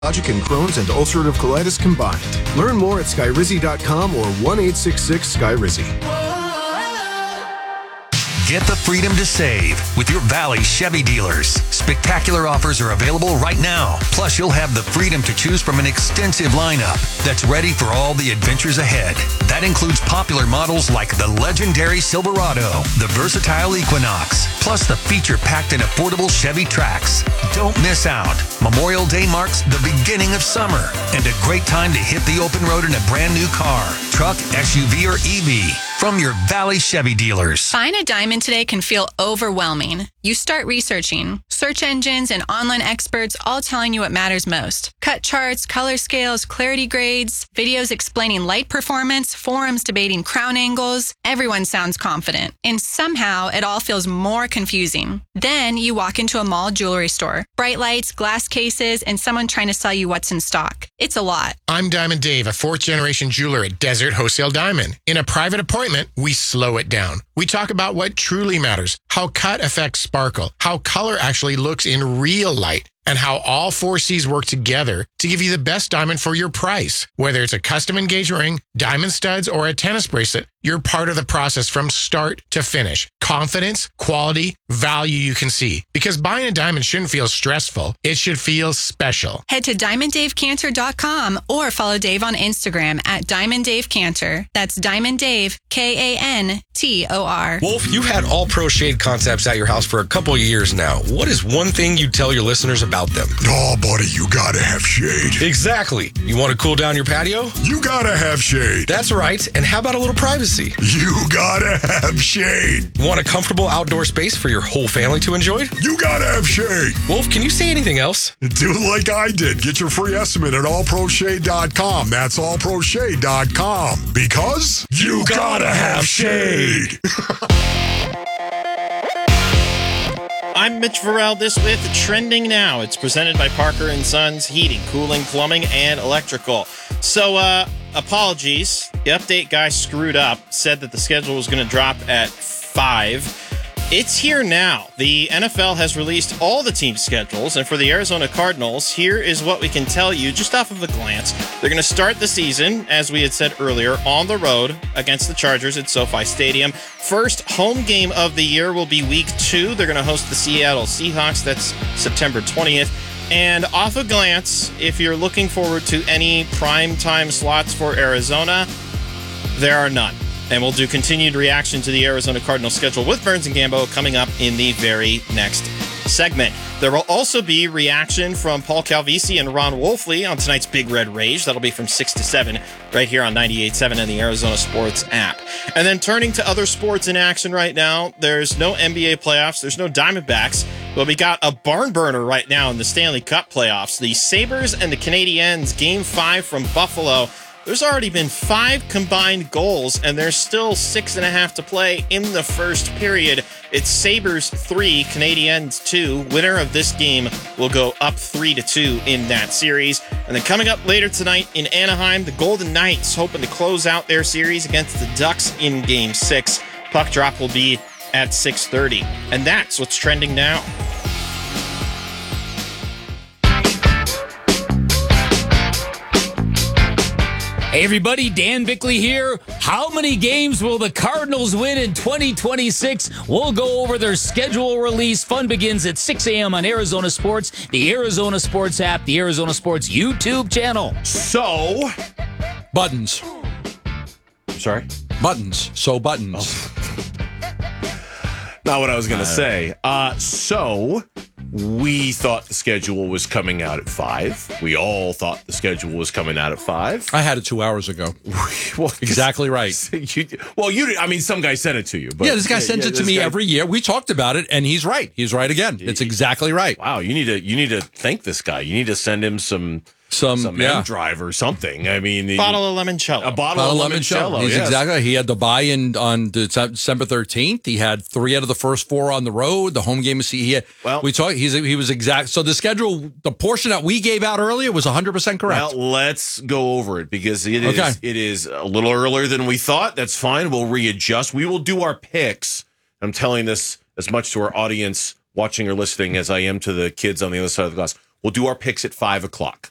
and Crohn's and ulcerative colitis combined. Learn more at skyrizi.com or 1-866-SKYRIZI. Get the freedom to save with your Valley Chevy dealers. Spectacular offers are available right now. Plus, you'll have the freedom to choose from an extensive lineup that's ready for all the adventures ahead. That includes popular models like the legendary Silverado, the versatile Equinox, plus the feature-packed and affordable Chevy Trax. Don't miss out. Memorial Day marks the beginning of summer and a great time to hit the open road in a brand new car, truck, SUV, or EV. From your Valley Chevy dealers. Buying a diamond today can feel overwhelming. You start researching. Search engines and online experts all telling you what matters most. Cut charts, color scales, clarity grades, videos explaining light performance, forums debating crown angles. Everyone sounds confident. And somehow it all feels more confusing. Then you walk into a mall jewelry store. Bright lights, glass cases, and someone trying to sell you what's in stock. It's a lot. I'm Diamond Dave, a fourth-generation jeweler at Desert Wholesale Diamond. In a private appointment, we slow it down. We talk about what truly matters, how cut affects sparkle, how color actually looks in real light, and how all four C's work together to give you the best diamond for your price. Whether it's a custom engagement ring, diamond studs, or a tennis bracelet, you're part of the process from start to finish. Confidence, quality, value you can see. Because buying a diamond shouldn't feel stressful. It should feel special. Head to DiamondDaveCantor.com or follow Dave on Instagram at DiamondDaveCantor. That's Diamond Dave, Kantor. Wolf, you've had All Pro Shade Concepts at your house for a couple of years now. What is one thing you tell your listeners about them? Oh, buddy, you gotta have shade. Exactly. You want to cool down your patio? You gotta have shade. That's right. And how about a little privacy? You gotta have shade. Want a comfortable outdoor space for your whole family to enjoy? You gotta have shade. Wolf, can you say anything else? Do like I did. Get your free estimate at allproshade.com. That's allproshade.com. Because you gotta have shade. I'm Mitch Varel, this with Trending Now. It's presented by Parker & Sons Heating, Cooling, Plumbing, and Electrical. So, apologies. The update guy screwed up, said that the schedule was going to drop at 5. It's here now. The NFL has released all the team schedules, and for the Arizona Cardinals, here is what we can tell you just off of a glance. They're going to start the season, as we had said earlier, on the road against the Chargers at SoFi Stadium. First home game of the year will be Week 2. They're going to host the Seattle Seahawks. That's September 20th. And off a glance, if you're looking forward to any primetime slots for Arizona, there are none. And we'll do continued reaction to the Arizona Cardinals schedule with Burns and Gambo coming up in the very next segment. There will also be reaction from Paul Calvisi and Ron Wolfley on tonight's Big Red Rage. That'll be from 6 to 7 right here on 98.7 and the Arizona Sports app. And then turning to other sports in action right now, there's no NBA playoffs. There's no Diamondbacks. But we got a barn burner right now in the Stanley Cup playoffs. The Sabres and the Canadiens, Game 5 from Buffalo. There's already been 5 combined goals, and there's still 6.5 to play in the first period. It's Sabres 3, Canadiens 2. Winner of this game will go up 3-2 in that series. And then coming up later tonight in Anaheim, the Golden Knights hoping to close out their series against the Ducks in Game 6. Puck drop will be at 6:30. And that's what's trending now. Hey everybody, Dan Bickley here. How many games will the Cardinals win in 2026? We'll go over their schedule release. Fun begins at 6 a.m. on Arizona Sports, the Arizona Sports app, the Arizona Sports YouTube channel. So, buttons. Sorry? Buttons. So buttons. Oh. Not what I was going to say. So, we thought the schedule was coming out at 5. We all thought the schedule was coming out at 5. I had it 2 hours ago. Well, exactly right. I mean, some guy sent it to you. But yeah, this guy sends it to me every year. We talked about it, and he's right. He's right again. It's exactly right. Wow, you need to thank this guy. You need to send him some M-Drive or something. I mean, bottle of limoncello. A bottle of limoncello. He's exactly. He had the buy-in on December 13th. He had 3 out of the first 4 on the road. The home game was he was exact. So the schedule, the portion that we gave out earlier was 100% correct. Well, let's go over it because it is a little earlier than we thought. That's fine. We'll readjust. We will do our picks. I'm telling this as much to our audience watching or listening as I am to the kids on the other side of the glass. We'll do our picks at 5 o'clock.